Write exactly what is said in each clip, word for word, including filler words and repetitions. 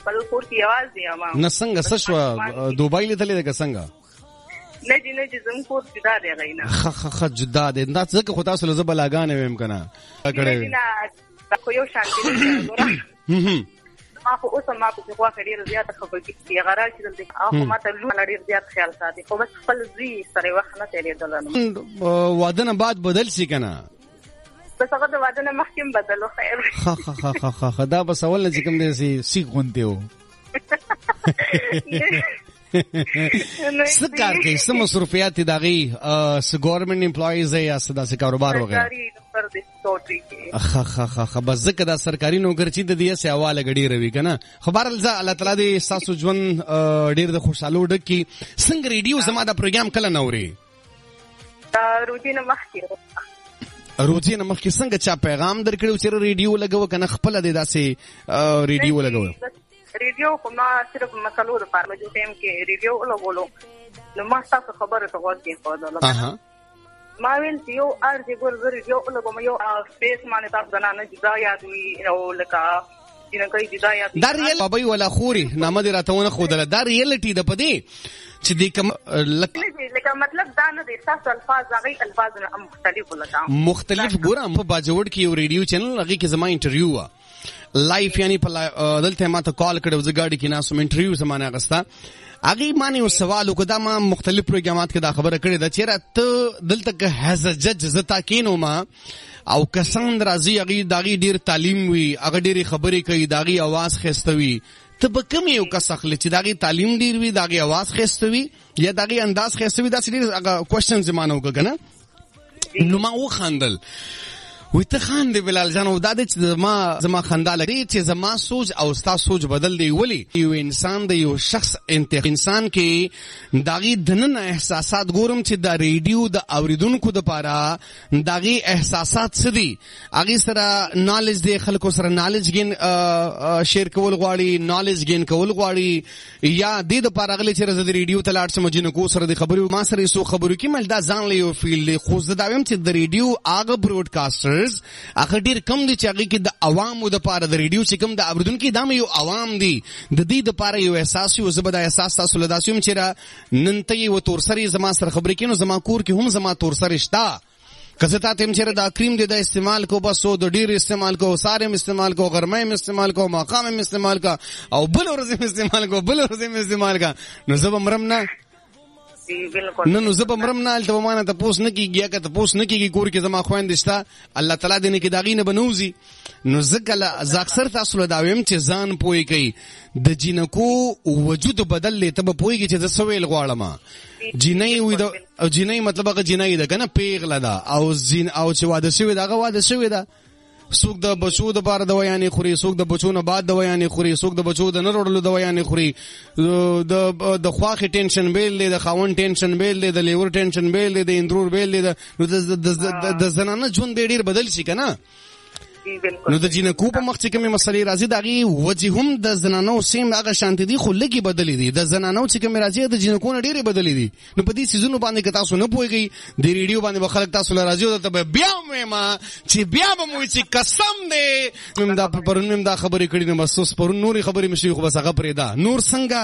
خپل کور کې یوازې یم. نه څنګه څه شوه دوبۍ لیدلې ده که څنګه؟ نه جي نه جي زموږ کور جدا دی هغې نه. ښه ښه ښه جدا دی. دا ځکه خو تاسو له زه بلاګانې ویم که نه نه خو یو شانتي نه ګوره ما خو اوس هم ما پسې غوښه ډېره زیاته خفګي هغه راشي دلته هغه ما ته لوڼه ډېر زیات خیال ساتي خو بس خپل زوی سره وخت نه تېرېدلی نو واده نه بعد بدل شي که نه بس هغه د واده نه مخکې هم بدل و خیر ښه ښه ښه ښه ښه دا بس اول نه چې کوم دی داسې سیخ غوندې و څه کار کوي څه مصروفیات دي د هغې څه ګورمنټ امپلایز دی یا څه داسې کاروبار وغیره ښه ښه ښه ښه بس ځکه دا سرکاري نوکرچي د دې هسې هوا لږ ډېره وي که نه خو بهرحال زه الله تعالی دې ستاسو ژوند ډېر د خوشحالو ډک کړي څنګه ریډیو زما دا پروګرام کله نه اورې روزي نه مخکې روزي نه مخکې څنګه چا پیغام درکړی و چې ریډیو لګوه که نه خپله دې داسې ریډیو لګوه ریډیو خو ما صرف مسلو دپاره مې جو ټایم کې ریډیو ولګولو نو ما ستاسو خبرو ته غوږ کېښودلو ما ویل چې یو هر چې ګور زه ریډیو ولګوم یو سپیس باندې تاسو زنانه جدا یاد وي او لکه جینکۍ جدا یاد وي دا ریل بابۍ ولا خوري نامه دې راته ونه ښودله دا ریالټي ده په دې چې دې کوم لکه مطلب دا نه دی ستاسو الفاظ هغې الفاظ نه مختلف ولکه مختلف ګوره په باجوړ کې یو ریډیو چینل هغې کې زما انټرویو وه لایف یعنی په دلته ما ته کال کړی زه ګاډي کې ناست وم انټرویو زما نه اخېسته هغې ما نه یو سوال وکړو دا ما مختلف پروګرامات کې دا خبره کړې ده چېرې ته دلته که هیز ا جج زه تا کېنوم او کسان راځي هغې د هغې ډېر تعلیم وي هغه ډېرې خبرې کوي د هغې اواز ښایسته وي ته به کوم یو کس اخلې چې د هغې تعلیم ډېر وي د هغې اواز ښایسته وي یا د هغې انداز ښایسته وي داسې ډېر هغه کوشچنز یې ما نه وکړه که نه نو ما وخندل وی ته خاندې بلال جان او دا دی چې زما زما خندا لري چې زما سوچ او ستا سوچ بدل دی ولې یو انسان د یو شخص انسان کې د هغې دننه احساسات ګورم چې د ریډیو د اورېدونکو دپاره د هغې احساسات څه دي هغې سره نالج دی خلکو سره نالج ګین شیر کول غواړي نالج ګین کول غواړي یا دې دپاره راغلی چې زه د ریډیو ته لاړ شم جینکو سره د خبرې ما سره یې څو خبرو کې مل دا ځان له یو فیل دی خو زه دا وایم چې د ریډیو هغه براډکاسټر هغه ډېر کم دي چې هغې کې د عوامو دپاره د ریډیو چې کوم د اورېدونکي دا مې یو عوام دي د دې دپاره یو احساس وي زه به دا احساس تاسو له داسې یم چې نن ته یې و تورسرې زما سره خبرې کوي نو زما کور کې هم زما تورسرې شته که زه تا ته یم چېرې دا کریم دی دا استعمال کو بس او د ډېر استعمال کو سهار هم استعمال کو غرمه هم استعمال کو ماښام هم استعمال کا او بله ورځ هم استعمال کو بله ورځ هم استعمال کا نو زه به مرم نه نه نو زه به مرم نه هلته به ما نه تپوس نه کېږي یا که تپوس نه کېږي کور کې زما خویندې شته الله تعالی دې نه کړي د هغې نه به نه وځي نو زه کله زه اکثر تاسو له دا ویم چې ځان پوه کوي د جینکو وجود بدل دی ته به پوهېږي چې زه څه ویل غواړم جینۍ وي د او جینۍ مطلب هغه جینۍ ده که نه پیغله ده او او چې واده شوې ده هغه واده شوې ده څوک د بچو د پاره دوايانې خوري څوک د بچو نه بعد دوايانې خوري څوک د بچو د نه وړلو دوايانې خوري د د خواخې ټینشن بیل دی د خاوند ټینشن بیل دی د لیور ټینشن بیل دی د اندرور بیل دی نو د زنانه ژوند ډېر بدل شي که نه نو د جینکو په مخ چې کومې مسلې راځي د هغې وجې هم د زنانو سیم هغه شانتې دي خو لږې بدلې دي د زنانو چې کومې راځي د جینکو نه ډېرې بدلې دي نو په دې څیزونو باندې که تاسو نه پوهېږئ د ریډیو باندې به خلک تاسو له راځي او درته به بیا هم وایم چې بیا به مو وایي چې قسم دی مې دا پرون مې دا خبرې کړي نو بس اوس پرون نورې خبرې مې شوي خو بس هغه پرېږده نور څنګه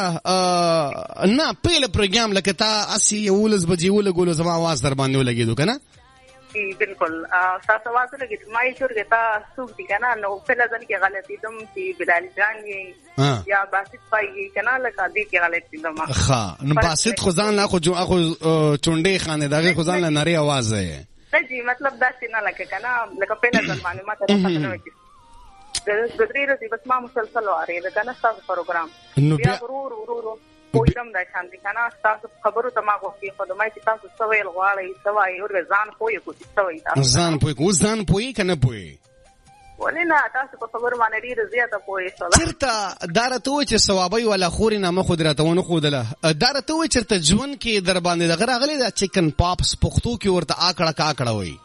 نه پیله پروګرام لکه تا هسې یولس بجې ولګولو زما اواز در باندې ولګېدو که نه بالکل تاسو आवाज لګید ما یې شور کې تاسو څوک دي کنه نو په لازم کې غلطي دم چې بلال جان یې یا باسط پای کنه لکه دې کې غلطي دم ښه نو باسط خو ځان لا خو جو اخو چونډې خانه دغه خو ځان لا نری आवाज دی جی مطلب دا څه نه لکه کنه لکه په لازم باندې ما ته پته نه وکړي د درې ورځې بس ما مسلسل واره دا کنه تاسو پروګرام بیا ورور ورور پویدم دا شانتی کنه تاسو خبرو ته ما غوښتي خو د ما چې تاسو څه ویل غواړئ څه وایي ور ځان پوهې کو څه وایي تاسو ځان پوهې کو ځان پوهې که نه پوهې ولې نه تاسو په خبرو باندې ډېره زیاته پوهې شوله چېرته دا راته ووایي چې ثوابۍ والا خورې نامه خو دې راته ونه ښودله دا راته ووایي چېرته ژوند کې در باندې دغه راغلی دا چکن پاپس پښتو کې ورته آکړه کاکړه وایي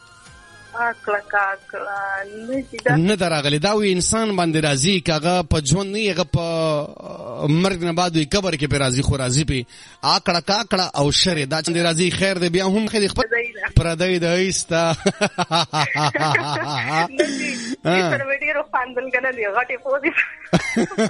نه دا راغلی دا وی انسان باندې راځي که هغه په ژوند نه هغه په مرګ نه بعد وي قبر کې پې راځي خو راځي پې آکړه کاکړه او شرې دا چې راځي خیر دی بیا هم خیر خپل پردی د ایسته